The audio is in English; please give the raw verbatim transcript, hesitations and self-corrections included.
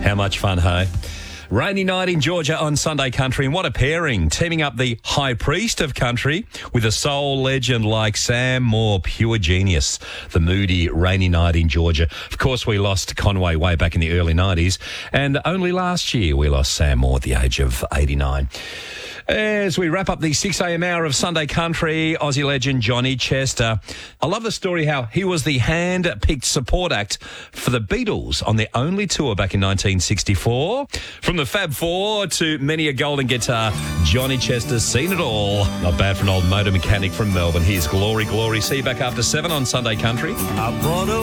How much fun, hey? Rainy night in Georgia on Sunday Country, and what a pairing, teaming up the high priest of country with a soul legend like Sam Moore, pure genius. The moody rainy night in Georgia. Of course, we lost Conway way back in the early nineties, and only last year we lost Sam Moore at the age of eighty-nine. As we wrap up the six a.m. hour of Sunday Country, Aussie legend Johnny Chester. I love the story how he was the hand-picked support act for the Beatles on their only tour back in nineteen sixty-four. From the Fab Four to many a golden guitar, Johnny Chester's seen it all. Not bad for an old motor mechanic from Melbourne. Here's Glory, Glory. See you back after seven on Sunday Country. I bought a